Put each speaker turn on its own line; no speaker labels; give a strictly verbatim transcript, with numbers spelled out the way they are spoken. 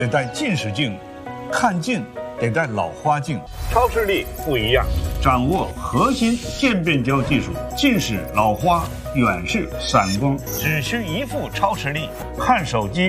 得戴近视镜，看近得戴老花镜。
超视力不一样，
掌握核心渐变焦技术，近视、老花、远视、散光，
只需一副超视力，
看手机